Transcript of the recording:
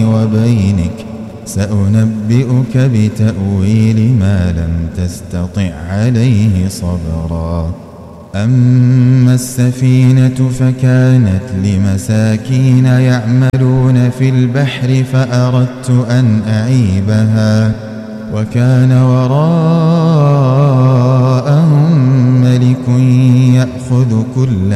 وبينك سأنبئك بتأويل ما لم تستطع عليه صبرا. أما السفينة فكانت لمساكين يعملون في البحر فأردت أن أعيبها وكان وراءهم ملك يأخذ كل